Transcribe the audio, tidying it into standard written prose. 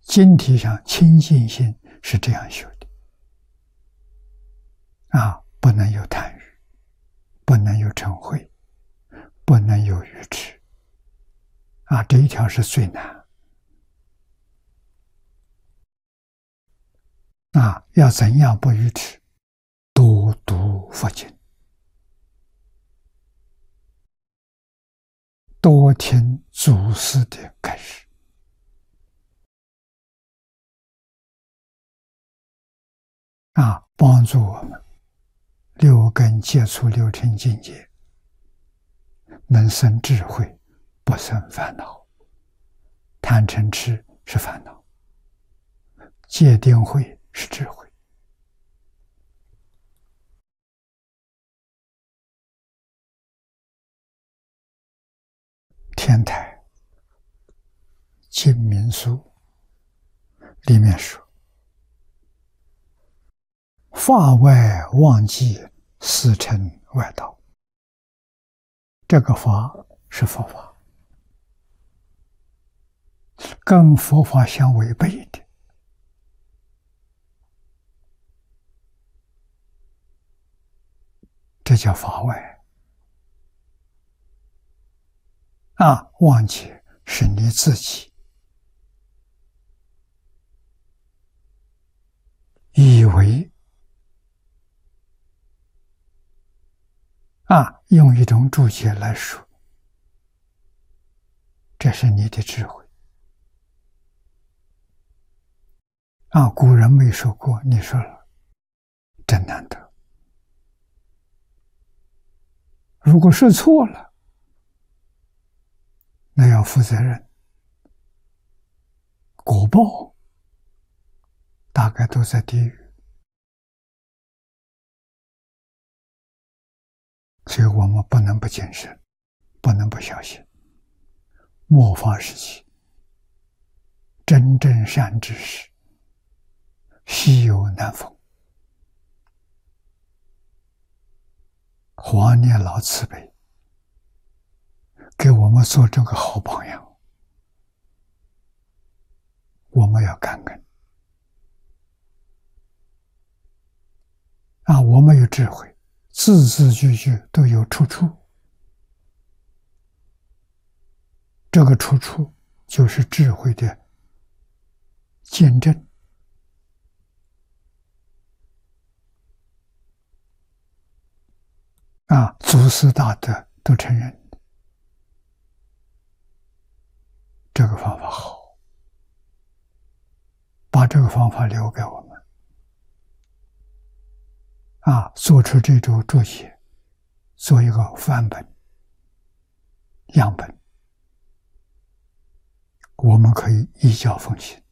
经题上清净心是这样修的不能有贪欲，不能有嗔恚，不能有愚痴这一条是最难要怎样不愚痴？多读佛经，多听祖师的开示帮助我们六根接触六尘境界，能生智慧，不生烦恼。贪嗔痴是烦恼，戒定慧是智慧。天台净明书里面说，法外忘记四尘外道，这个法是佛法，跟佛法相违背的这叫法外忘记是你自己以为用一种注解来说，这是你的智慧古人没说过，你说了，真难得。如果说错了，那要负责任，果报大概都在地狱。所以我们不能不谨慎，不能不小心。末法时期，真正善知识稀有难逢，黄念老慈悲，给我们做这个好榜样，我们要感恩我们有智慧，字字句句都有出处，这个出处就是智慧的见证祖师大德都承认这个方法好，把这个方法留给我们做出这种注解，做一个范本样本，我们可以依教奉行。